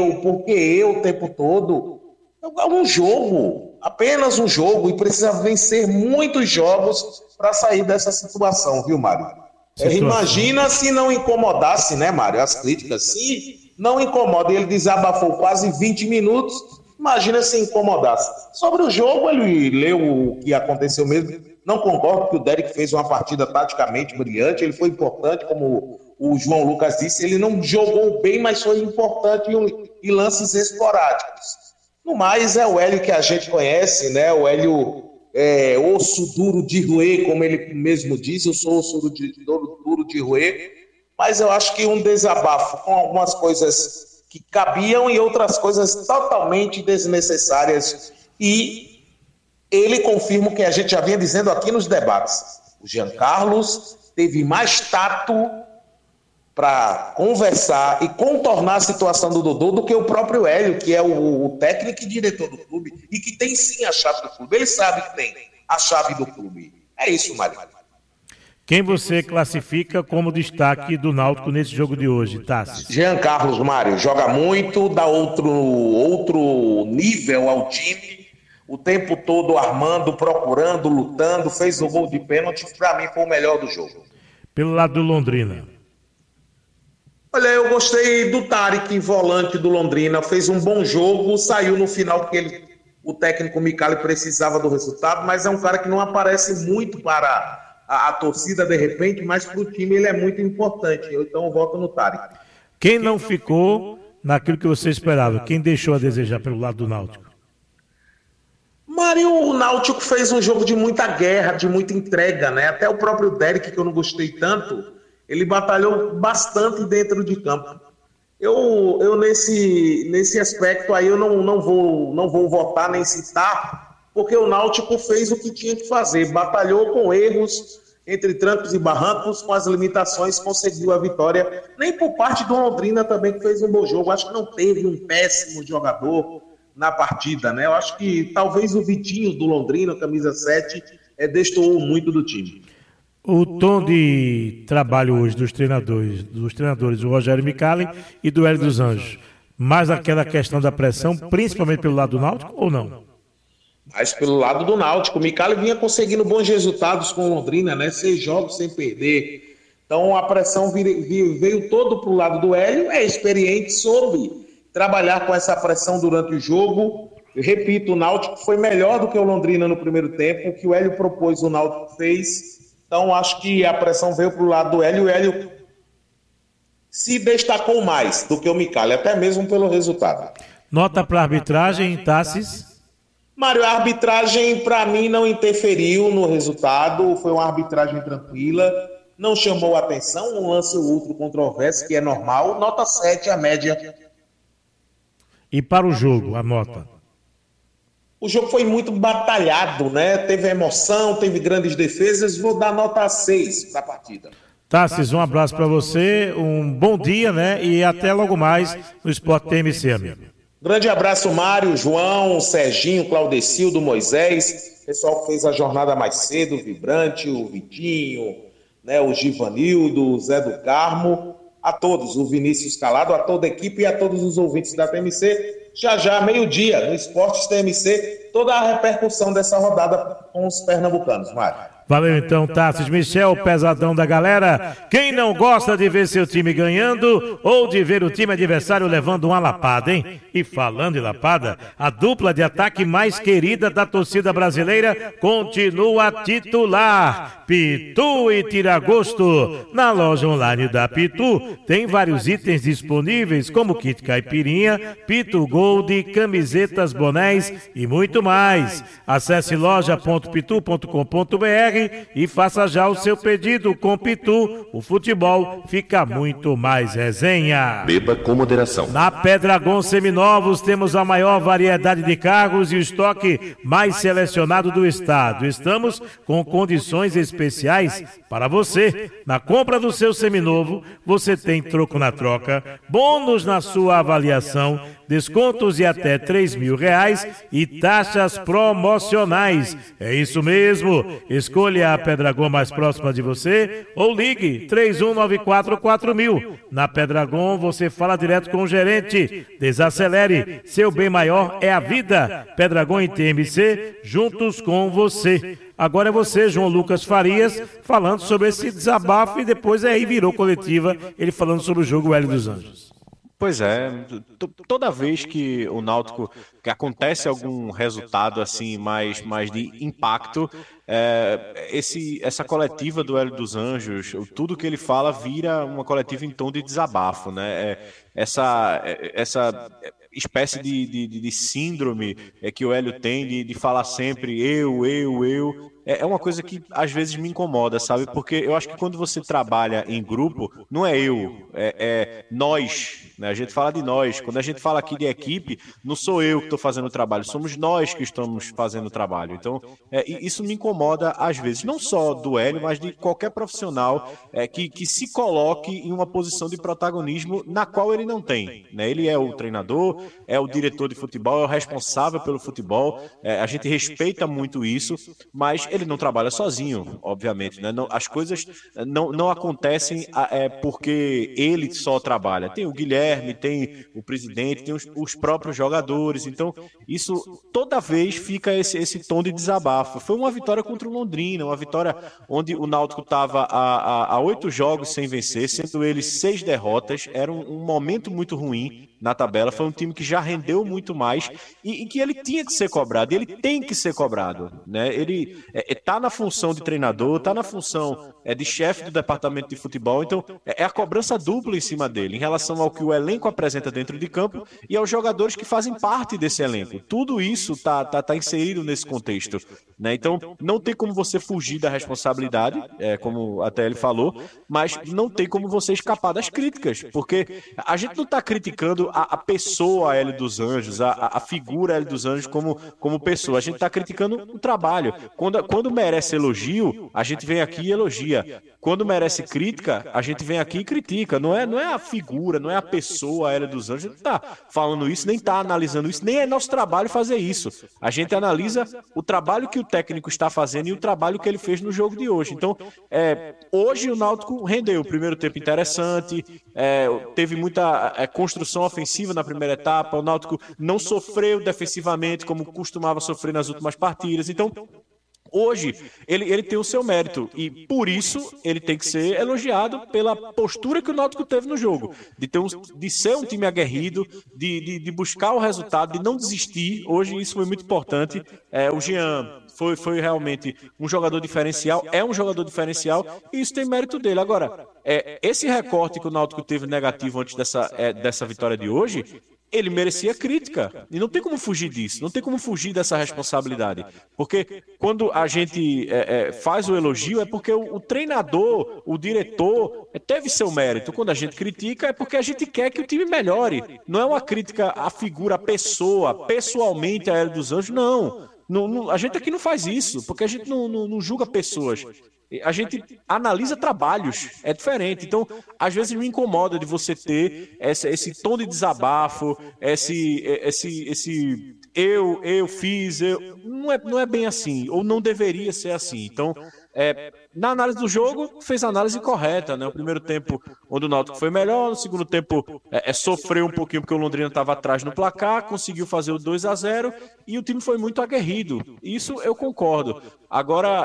eu o tempo todo. É um jogo, apenas um jogo, e precisa vencer muitos jogos para sair dessa situação, viu, Mário? Imagina se não incomodasse, né, Mário, as críticas. Se não incomoda, ele desabafou quase 20 minutos, imagina se incomodasse. Sobre o jogo, ele leu o que aconteceu mesmo. Não concordo que o Derek fez uma partida taticamente brilhante, ele foi importante, como o João Lucas disse, ele não jogou bem, mas foi importante em lances esporádicos. No mais, é o Hélio que a gente conhece, né? O Hélio osso duro de roer, como ele mesmo diz, eu sou osso duro de roer, mas eu acho que um desabafo com algumas coisas que cabiam e outras coisas totalmente desnecessárias. E ele confirma o que a gente já vinha dizendo aqui nos debates. O Jean Carlos teve mais tato para conversar e contornar a situação do Dodô do que o próprio Hélio, que é o técnico e diretor do clube, e que tem sim a chave do clube. Ele sabe que tem a chave do clube. É isso, Mário. Quem você classifica como destaque do Náutico nesse jogo de hoje, Tássio? Jean Carlos, Mário, joga muito, dá outro nível ao time, o tempo todo armando, procurando, lutando, fez o gol de pênalti, para mim foi o melhor do jogo. Pelo lado do Londrina. Olha, eu gostei do Tarek, volante do Londrina, fez um bom jogo, saiu no final porque o técnico Micali precisava do resultado, mas é um cara que não aparece muito para a torcida de repente, mas para o time ele é muito importante, então eu voto no Tarek. Quem não ficou naquilo que você esperava? Quem deixou a desejar pelo lado do Náutico? Mário, o Náutico fez um jogo de muita guerra, de muita entrega, né? Até o próprio Derek, que eu não gostei tanto, ele batalhou bastante dentro de campo. Eu nesse aspecto aí eu não vou votar nem citar, porque o Náutico fez o que tinha que fazer, batalhou com erros, entre trancos e barrancos, com as limitações, conseguiu a vitória. Nem por parte do Londrina também, que fez um bom jogo. Acho que não teve um péssimo jogador na partida, né? Eu acho que talvez o Vitinho do Londrina, camisa 7, destoou muito do time. O tom de trabalho hoje dos treinadores, o Rogério Micali e do Hélio dos Anjos, mais aquela questão da pressão, principalmente pelo lado do Náutico, ou não? Mas pelo lado do Náutico, o Micali vinha conseguindo bons resultados com o Londrina, né? 6 jogos sem perder. Então a pressão veio todo para o lado do Hélio, é experiente, soube trabalhar com essa pressão durante o jogo. Eu repito, o Náutico foi melhor do que o Londrina no primeiro tempo, o que o Hélio propôs, o Náutico fez. Então acho que a pressão veio para o lado do Hélio, e o Hélio se destacou mais do que o Micali, até mesmo pelo resultado. Nota para a arbitragem, Tassis? Mário, a arbitragem para mim não interferiu no resultado, foi uma arbitragem tranquila, não chamou atenção, um lance ou outro controverso, que é normal, nota 7 a média. E para o jogo, a nota? O jogo foi muito batalhado, né? Teve emoção, teve grandes defesas, vou dar nota 6 para a partida. Tassis, um abraço para você, um bom dia, né? E até logo mais no Sport TMC, amigo. Grande abraço, Mário, João, Serginho, Claudecildo, Moisés, pessoal que fez a jornada mais cedo, o Vibrante, o Vitinho, né, o Givanildo, o Zé do Carmo, a todos, o Vinícius Calado, a toda a equipe e a todos os ouvintes da TMC. Já, meio-dia, no Esportes TMC, toda a repercussão dessa rodada com os pernambucanos, Mário. Valeu então, Tassis. Michel, pesadão da galera. Quem não gosta de ver seu time ganhando ou de ver o time adversário levando uma lapada, hein? E falando em lapada, a dupla de ataque mais querida da torcida brasileira continua titular. Pitu e Tiragosto. Na loja online da Pitu tem vários itens disponíveis, como kit caipirinha, Pitu Gold, camisetas, bonés e muito mais. Acesse loja.pitu.com.br e faça já o seu pedido. Com Pitu, o futebol fica muito mais resenha. Beba com moderação. Na Pedragon Seminovos temos a maior variedade de carros e o estoque mais selecionado do estado. Estamos com condições especiais para você. Na compra do seu seminovo, você tem troco na troca, bônus na sua avaliação, descontos de até R$3.000 e taxas promocionais. É isso mesmo. Escolha a Pedragon mais próxima de você ou ligue 3194-4000. Na Pedragon você fala direto com o gerente. Desacelere. Seu bem maior é a vida. Pedragon e TMC juntos com você. Agora é você, João Lucas Farias, falando sobre esse desabafo e depois aí virou coletiva ele falando sobre o jogo Hélio dos Anjos. Pois é, toda vez que o Náutico, que acontece algum resultado assim mais de impacto, essa coletiva do Hélio dos Anjos, tudo que ele fala vira uma coletiva em tom de desabafo, né? Essa espécie de síndrome que o Hélio tem de falar sempre eu, é uma coisa que às vezes me incomoda, sabe? Porque eu acho que quando você trabalha em grupo, não é eu, é nós, né? A gente fala de nós. Quando a gente fala aqui de equipe, não sou eu que estou fazendo o trabalho, somos nós que estamos fazendo o trabalho. Então, isso me incomoda às vezes, não só do Hélio, mas de qualquer profissional que se coloque em uma posição de protagonismo na qual ele não tem, né? Ele é o treinador, é o diretor de futebol, é o responsável pelo futebol, a gente respeita muito isso, mas ele não trabalha sozinho, obviamente, né? Não, as coisas não acontecem porque ele só trabalha. Tem o Guilherme, tem o presidente, tem os próprios jogadores. Então, isso toda vez fica esse tom de desabafo. Foi uma vitória contra o Londrina, uma vitória onde o Náutico estava há 8 jogos sem vencer, sendo eles 6 derrotas. Era um momento muito ruim na tabela. Foi um time que já rendeu muito mais e que ele tinha que ser cobrado, e ele tem que ser cobrado, né? Ele está na função de treinador, está na função de chefe do departamento de futebol, então é a cobrança dupla em cima dele, em relação ao que o elenco apresenta dentro de campo e aos jogadores que fazem parte desse elenco. Tudo isso tá inserido nesse contexto, né? Então não tem como você fugir da responsabilidade, como até ele falou, mas não tem como você escapar das críticas, porque a gente não está criticando a pessoa Hélio dos Anjos, a figura Hélio dos Anjos como pessoa, a gente está criticando o trabalho. Quando merece elogio, a gente vem aqui e elogia. Quando merece crítica, a gente vem aqui e critica. Não é a figura, não é a pessoa Hélio dos Anjos. A gente não está falando isso, nem está analisando isso, nem é nosso trabalho fazer isso. A gente analisa o trabalho que o técnico está fazendo e o trabalho que ele fez no jogo de hoje. Então, hoje o Náutico rendeu o primeiro tempo interessante, teve muita construção ofensiva na primeira etapa, o Náutico não sofreu defensivamente como costumava sofrer nas últimas partidas. Então, Hoje, ele tem o seu mérito e, por isso, ele tem que ser elogiado pela postura que o Náutico teve no jogo, de ser um time aguerrido, de buscar o resultado, de não desistir. Hoje, isso foi muito importante. O Jean foi realmente um jogador diferencial, é um jogador diferencial e isso tem mérito dele. Agora, esse recorte que o Náutico teve negativo antes dessa vitória de hoje, ele merecia crítica. E não tem como fugir disso, não tem como fugir dessa responsabilidade. Porque quando a gente faz o elogio, é porque o treinador, o diretor, teve seu mérito. Quando a gente critica, é porque a gente quer que o time melhore. Não é uma crítica à figura, à pessoa, pessoalmente a Hélio dos Anjos, não. A gente aqui não faz isso, porque a gente não julga pessoas. A gente analisa trabalhos, é diferente. Então, às vezes me incomoda de você ter esse tom de desabafo, esse eu fiz, não é bem assim, ou não deveria ser assim. Então, na análise do jogo, fez a análise correta, né? O primeiro tempo, onde o Náutico foi melhor, no segundo tempo sofreu um pouquinho porque o Londrina estava atrás no placar, conseguiu fazer o 2-0 e o time foi muito aguerrido. Isso eu concordo. Agora,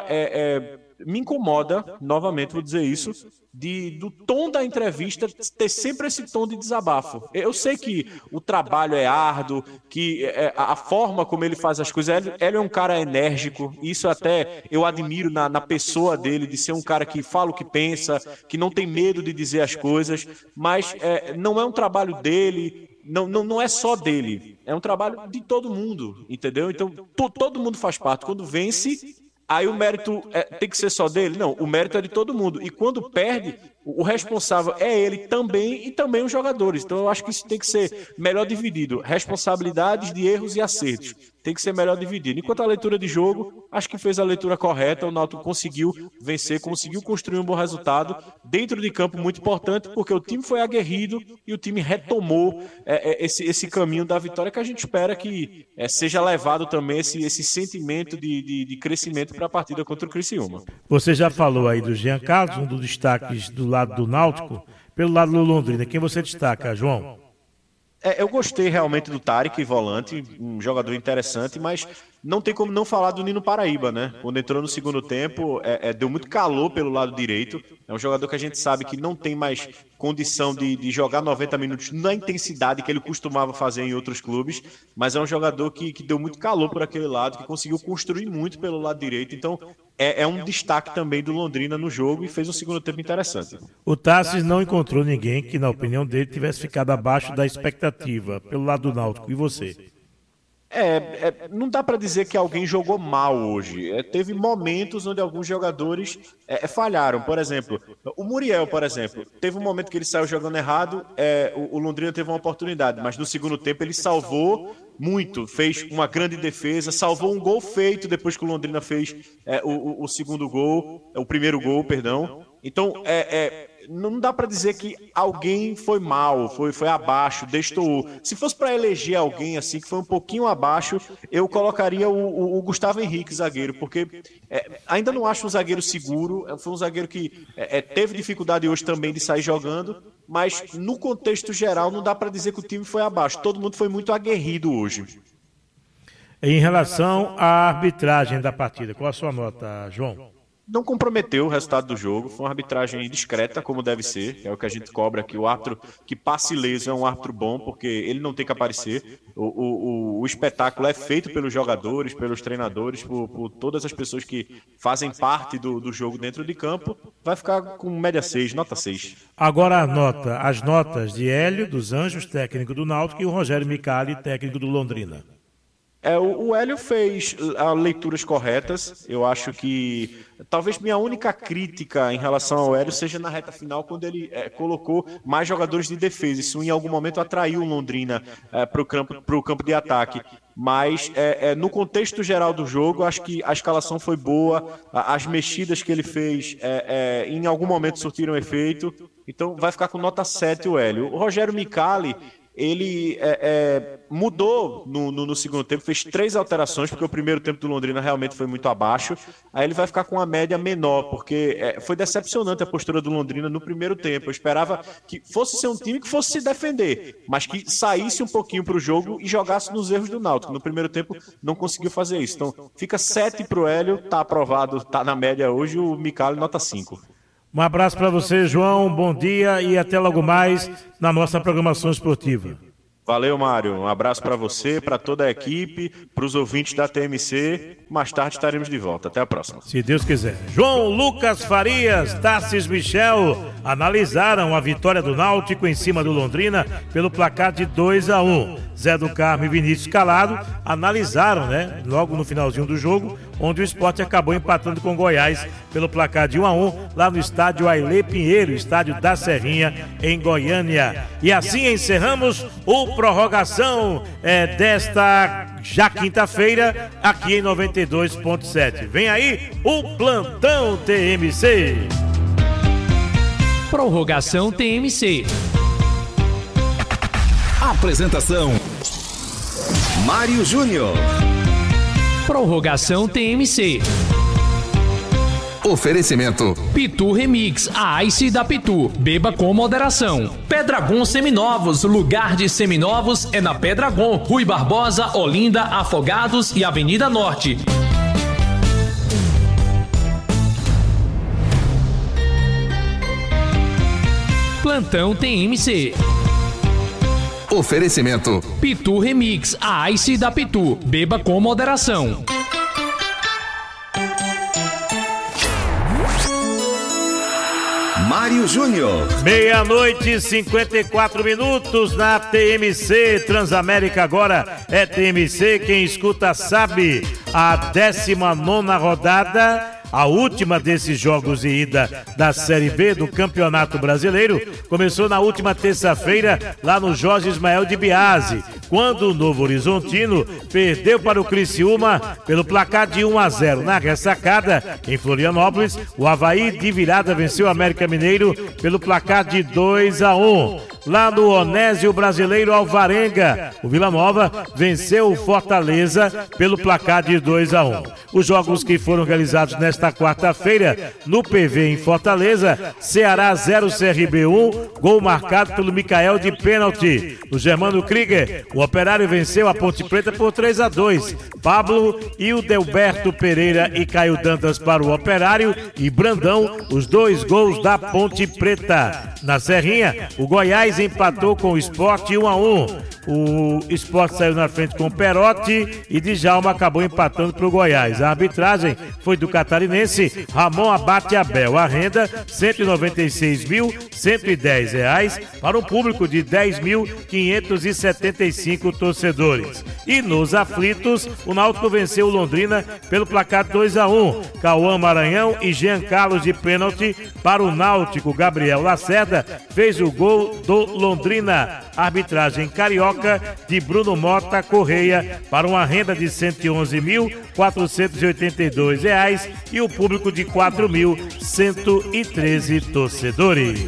me incomoda, novamente vou dizer isso, do tom da entrevista ter sempre esse tom de desabafo. Eu sei que o trabalho é árduo, que a forma como ele faz as coisas, ele é um cara enérgico, isso até eu admiro na pessoa dele, de ser um cara que fala o que pensa, que não tem medo de dizer as coisas, mas não é um trabalho dele. Não é só dele, é um trabalho de todo mundo, entendeu? Então, todo mundo faz parte. Quando vence, aí o mérito tem que ser só dele? Não, o mérito é de todo mundo. E quando perde, o responsável é ele também e também os jogadores. Então eu acho que isso tem que ser melhor dividido. Responsabilidades de erros e acertos. Tem que ser melhor dividido. Enquanto a leitura de jogo, acho que fez a leitura correta. O Náutico conseguiu vencer, conseguiu construir um bom resultado. Dentro de campo, muito importante, porque o time foi aguerrido e o time retomou esse caminho da vitória que a gente espera que seja levado também esse sentimento de crescimento para a partida contra o Criciúma. Você já falou aí do Jean Carlos, um dos destaques do lado do Náutico. Pelo lado do Londrina, quem você destaca, João? Eu gostei realmente do Tarek, volante, um jogador interessante, mas não tem como não falar do Nino Paraíba, né? Quando entrou no segundo tempo, deu muito calor pelo lado direito. É um jogador que a gente sabe que não tem mais condição de jogar 90 minutos na intensidade que ele costumava fazer em outros clubes, mas é um jogador que deu muito calor por aquele lado, que conseguiu construir muito pelo lado direito. Então, é um destaque também do Londrina no jogo e fez um segundo tempo interessante. O Tassis não encontrou ninguém que, na opinião dele, tivesse ficado abaixo da expectativa pelo lado do Náutico. E você? Não dá para dizer que alguém jogou mal hoje. Teve momentos onde alguns jogadores falharam. Por exemplo, o Muriel, por exemplo, teve um momento que ele saiu jogando errado, o Londrina teve uma oportunidade, mas no segundo tempo ele salvou muito, fez uma grande defesa, salvou um gol feito depois que o Londrina fez o segundo gol, o primeiro gol, perdão. Então, não dá para dizer que alguém foi mal, foi abaixo, destoou. Se fosse para eleger alguém assim que foi um pouquinho abaixo, eu colocaria o Gustavo Henrique, zagueiro, porque ainda não acho um zagueiro seguro, foi um zagueiro que teve dificuldade hoje também de sair jogando, mas no contexto geral não dá para dizer que o time foi abaixo, todo mundo foi muito aguerrido hoje. Em relação à arbitragem da partida, qual a sua nota, João? Não comprometeu o resultado do jogo, foi uma arbitragem discreta, como deve ser, que é o que a gente cobra aqui. O árbitro que passa ileso é um árbitro bom, porque ele não tem que aparecer. O espetáculo é feito pelos jogadores, pelos treinadores, por todas as pessoas que fazem parte do jogo dentro de campo. Vai ficar com média 6, nota 6. Agora as notas de Hélio dos Anjos, técnico do Náutico, e o Rogério Micali, técnico do Londrina. O Hélio fez leituras corretas. Eu acho que talvez minha única crítica em relação ao Hélio seja na reta final, quando ele colocou mais jogadores de defesa. Isso em algum momento atraiu o Londrina para o campo de ataque. Mas no contexto geral do jogo, acho que a escalação foi boa, as mexidas que ele fez em algum momento surtiram efeito. Então vai ficar com nota 7 o Hélio. O Rogério Micali, ele mudou no segundo tempo, fez 3 alterações, porque o primeiro tempo do Londrina realmente foi muito abaixo. Aí ele vai ficar com uma média menor, porque foi decepcionante a postura do Londrina no primeiro tempo. Eu esperava que fosse ser um time que fosse se defender, mas que saísse um pouquinho para o jogo e jogasse nos erros do Náutico. No primeiro tempo não conseguiu fazer isso. Então fica 7 para o Hélio, tá aprovado, tá na média hoje, o Micali nota 5. Um abraço para você, João, bom dia e até logo mais na nossa programação esportiva. Valeu, Mário. Um abraço para você, para toda a equipe, para os ouvintes da TMC. Mais tarde estaremos de volta. Até a próxima. Se Deus quiser. João Lucas Farias, Tassis Michel analisaram a vitória do Náutico em cima do Londrina pelo placar de 2-1. Zé do Carmo e Vinícius Calado analisaram, logo no finalzinho do jogo, onde o Sport acabou empatando com o Goiás pelo placar de 1-1 lá no estádio Ailê Pinheiro, estádio da Serrinha, em Goiânia. E assim encerramos o prorrogação desta já quinta-feira aqui em 92.7. Vem aí o Plantão TMC. Prorrogação TMC. Apresentação: Mário Júnior. Prorrogação TMC. Oferecimento: Pitu Remix, a Ice da Pitu. Beba com moderação. Pedragon Seminovos, lugar de seminovos é na Pedragon. Rui Barbosa, Olinda, Afogados e Avenida Norte. Plantão TMC. Oferecimento: Pitu Remix, a Ice da Pitu. Beba com moderação. Mário Júnior. 00:54 na TMC. Transamérica agora é TMC. Quem escuta sabe. A 19ª rodada, a última desses jogos de ida da Série B do Campeonato Brasileiro, começou na última terça-feira lá no Jorge Ismael de Biase, quando o Novo Horizontino perdeu para o Criciúma pelo placar de 1-0. Na ressacada, em Florianópolis, o Avaí de virada venceu o América Mineiro pelo placar de 2-1. Lá no Onésio Brasileiro Alvarenga, o Vila Nova venceu o Fortaleza pelo placar de 2-1. Os jogos que foram realizados nesta quarta-feira no PV em Fortaleza: Ceará 0, CRB 1, gol marcado pelo Micael de pênalti. No Germano Krieger, o Operário venceu a Ponte Preta por 3-2. Pablo e o Delberto Pereira e Caio Dantas para o Operário e Brandão, os 2 gols da Ponte Preta. Na Serrinha, o Goiás empatou com o Sport 1-1. O Sport saiu na frente com o Perotti e Djalma acabou empatando para o Goiás. A arbitragem foi do catarinense Ramon Abate Abel. A renda R$ 196.110 para um público de 10.575 torcedores. E nos aflitos, o Náutico venceu o Londrina pelo placar 2-1. Cauã Maranhão e Jean Carlos de pênalti para o Náutico. Gabriel Lacerda fez o gol do Londrina. Arbitragem carioca de Bruno Mota Correia para uma renda de R$ 111.482 e o público de 4.113 torcedores.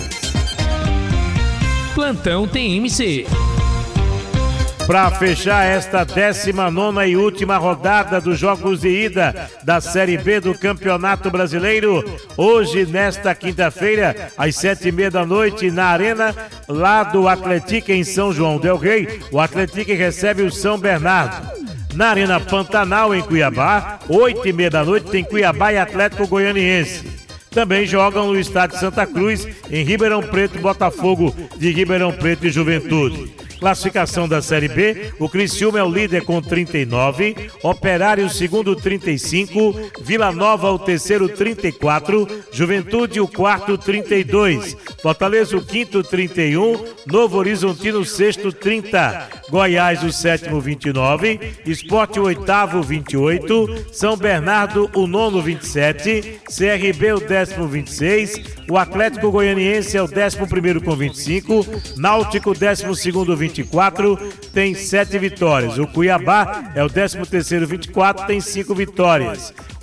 Plantão TMC. Para fechar esta 19ª e última rodada dos jogos de ida da Série B do Campeonato Brasileiro, hoje, nesta quinta-feira, às 19h30, na Arena, lá do Atlético em São João del Rei, o Atlético recebe o São Bernardo. Na Arena Pantanal, em Cuiabá, 20h30, tem Cuiabá e Atlético Goianiense. Também jogam no Estádio Santa Cruz, em Ribeirão Preto, Botafogo de Ribeirão Preto e Juventude. Classificação da Série B: o Criciúma é o líder com 39, Operário o segundo 35, Vila Nova o terceiro 34, Juventude o quarto 32, Fortaleza o quinto 31, Novo Horizontino o sexto 30, Goiás o sétimo 29, Sport o oitavo 28, São Bernardo o nono 27, CRB o décimo 26, o Atlético Goianiense é o 11º com 25, Náutico 12º 24, tem 7 vitórias. O Cuiabá é o 13º 24, tem 5 vitórias.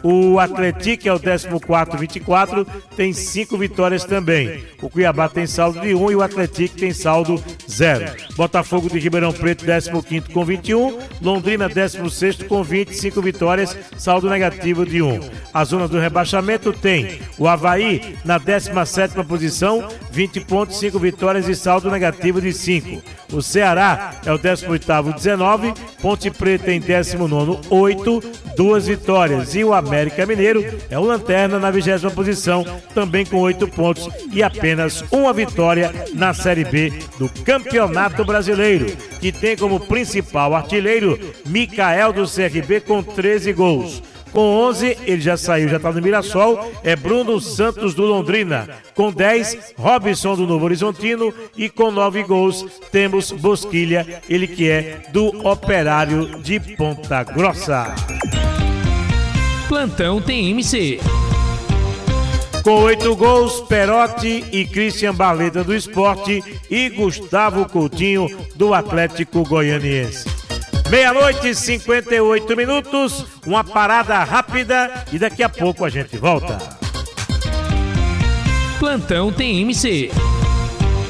O Atlético é o 14º, 24, tem 5 vitórias também. O Cuiabá tem saldo de 1 e o Atlético tem saldo 0. Botafogo de Ribeirão Preto, 15º com 21. Londrina, 16º com 25 vitórias, saldo negativo de 1. A zona do rebaixamento tem o Avaí na 17ª posição, 20 pontos, 5 vitórias e saldo negativo de 5. O Ceará é o 18º, 19. Ponte Preta em 19º, 8, 2 vitórias. E o América Mineiro é o lanterna na 20ª posição, também com 8 pontos e apenas uma vitória na Série B do Campeonato Brasileiro, que tem como principal artilheiro Micael do CRB com 13 gols. Com 11, ele já saiu, já está no Mirassol, é Bruno Santos do Londrina. Com 10, Robson do Novo Horizontino. E com 9 gols, temos Bosquilha, ele que é do Operário de Ponta Grossa. Plantão TMC. Com 8 gols, Perotti e Christian Barleta do Sport e Gustavo Coutinho do Atlético Goianiense. 00:58, uma parada rápida e daqui a pouco a gente volta. Plantão TMC.